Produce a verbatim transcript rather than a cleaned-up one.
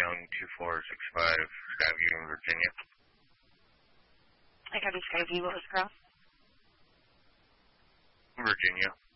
Young, two four six five, Skyview, Virginia. I got a Skyview. What was cross? Virginia.